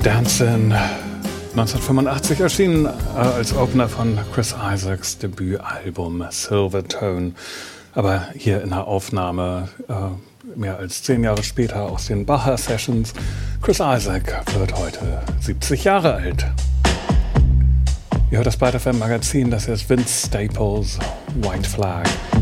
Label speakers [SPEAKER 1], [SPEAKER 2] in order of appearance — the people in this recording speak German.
[SPEAKER 1] Dancin', 1985 erschienen als Opener von Chris Isaacs Debütalbum Silvertone, aber hier in der Aufnahme mehr als 10 Jahre später aus den Baja Sessions. Chris Isaak wird heute 70 Jahre alt. Ihr hört das Byte FM Magazin, das ist Vince Staples, White Flag.